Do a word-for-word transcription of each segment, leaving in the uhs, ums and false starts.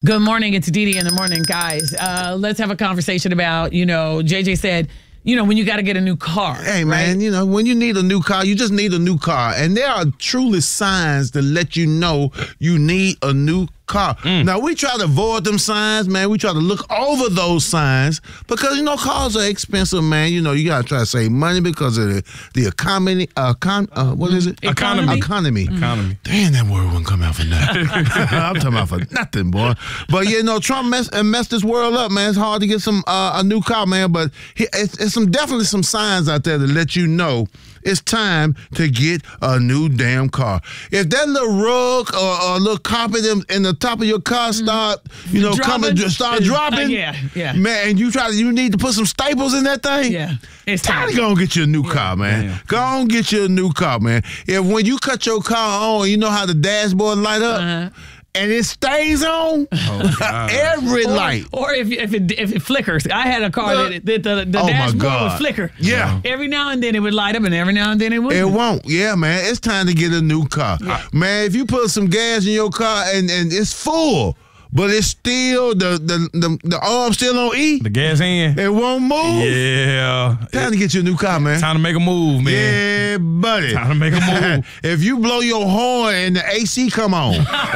Good morning. It's Dee Dee in the morning, guys. Uh, let's have a conversation about, you know, J J said, you know, when you got to get a new car. Hey, man, right? you know, when you need a new car, you just need a new car. And there are truly signs to let you know you need a new car. Mm. Now, we try to avoid them signs, man. We try to look over those signs because, you know, cars are expensive, man. You know, you got to try to save money because of the, the economy. Uh, con, uh, what is it? Economy. Economy. Mm-hmm. Economy. Damn, that word wouldn't come out for nothing. I'm talking about for nothing, boy. But, you know, Trump messed, messed this world up, man. It's hard to get some uh, a new car, man. But he, it's, it's some definitely some signs out there to let you know it's time to get a new damn car. If that little rug or, or little carpet in, in the top of your car start, you know, dropping, coming, start dropping, uh, yeah, yeah, man, and you try to, you need to put some staples in that thing. Yeah, it's time time to go and get you a new yeah. car, man. Damn. Go on get you a new car, man. If when you cut your car on, you know how the dashboard light up. Uh-huh. And it stays on Oh, every or, light. Or if if it if it flickers. I had a car that, that the, the Oh, my dashboard God. would flicker. Yeah. Every now and then it would light up, and every now and then it wouldn't. It won't. Yeah, man. It's time to get a new car. Yeah. Man, if you put some gas in your car and, and it's full, but it's still, the, the, the, the arm's still on E, The gas in. it won't move. Yeah. Time to get you a new car, man. Time to make a move, man. Yeah, buddy. Time to make a move. If you blow your horn and the A C come on,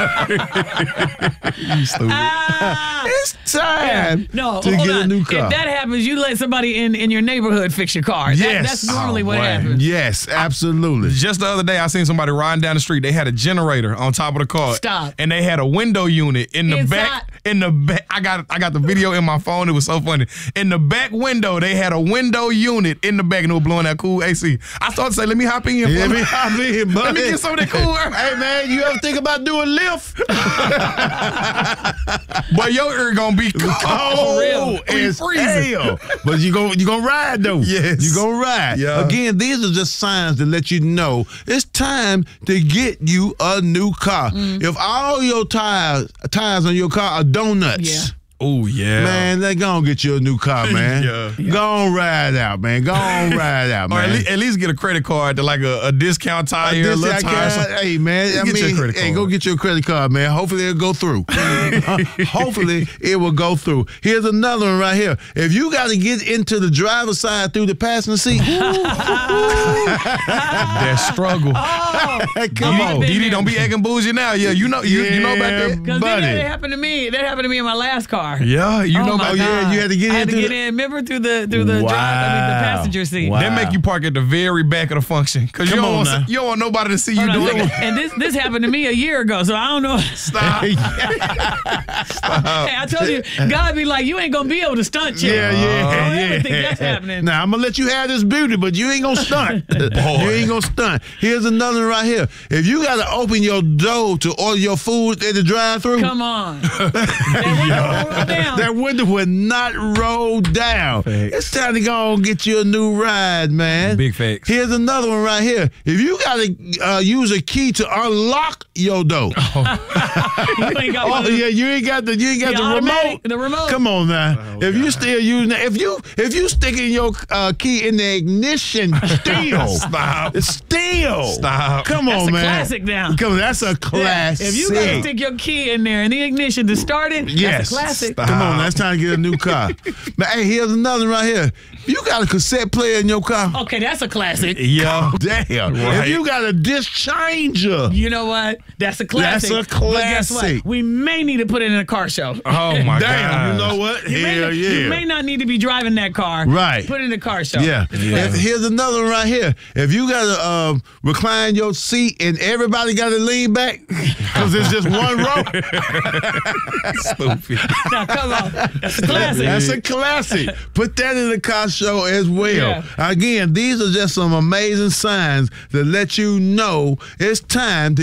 You stupid. Ah, it's time no, to hold get on. a new car. If that happens, you let somebody in, in your neighborhood fix your car. That- Yes. that's normally Oh, what boy. happens. Yes, absolutely. Just the other day, I seen somebody riding down the street. They had a generator on top of the car. Stop. And they had a window unit in the Inside. back. In the back, I got I got the video in my phone. It was so funny. In the back window, they had a window unit in the back, and it was blowing that cool A C. I started to say, "Let me hop in. Let me hop in, buddy. Let me get some of that cool air." Hey, man, you ever think about doing Lyft? But your ear gonna be cold. Oh, real. it's freezing. hell. But you go, you gonna ride though. Yes. you gonna ride. Yeah. Again, these are just signs to let you know it's time to get you a new car. If all your tires, tires on your car are donuts. Yeah. Oh yeah, Man, they gonna get you a new car, man. Yeah. Go on ride out, man. Go on ride out, Or man. at least, at least get a credit card to like a, a discount tire, a This little I tire. got- something. hey man, I Get mean, your credit hey, card. go get your credit card, man. Hopefully it'll go through. Hopefully it will go through. Here's another one right here. If you got to get into the driver's side through the passenger seat, That struggle. come I've on. been Dee Dee, there. don't be acting bougie now. Yeah, you know, you, you know about Yeah. that. Because Buddy. that happened to me. That happened to me in my last car. Yeah, you Oh know my about Oh, yeah, God. you had to get I had into to get the- in. Remember through the through the drive, I mean the Wow. passenger seat. Wow. They make you park at the very back of the function because you Come don't on want now. you don't want nobody to see you Hold on a doing second. it. And this this happened to me a year ago, so I don't know. Stop. Hey, I told you, God be like, you ain't gonna be able to stunt you. Yeah, yeah, Don't yeah. ever think that's happening. Now I'm gonna let you have this beauty, but you ain't gonna stunt. You ain't gonna stunt. Here's another one right here. If you gotta open your door to order your food at the drive-thru, Come on. That window won't roll down. that window would not roll down. Facts. It's time to go and get you a new ride, man. Big facts. Here's another one right here. If you gotta uh, use a key to unlock your door, You ain't got oh one of yeah, you ain't got the you ain't got The the, automatic- remote. the remote. Come on now. if you still using that, if you if you sticking your uh, key in the ignition still, Stop. it's still. Stop. Come That's on, a man. classic now. Come on, that's a classic. If you gotta stick your key in there in the ignition to start it, Yes. that's a classic. Stop. Come on, that's time to get a new car. But hey, here's another right here. If you got a cassette player in your car, Okay, that's a classic. Yeah. damn. Right. If you got a disc changer, You know what? That's a classic. That's a But guess classic. what? We may need to put it in a car show. Oh my damn, God. you know what? You may, Hell not, yeah. you may not need to be driving that car. Right. Put it in a car show. Yeah. It's a Yeah. If- here's another one right here. If you got to um, recline your seat and everybody got to lean back because it's just one row, Stupid. Now, come on. That's a classic. that's a classic. Put that in the car show as well. Yeah. Again, these are just some amazing signs that let you know it's time to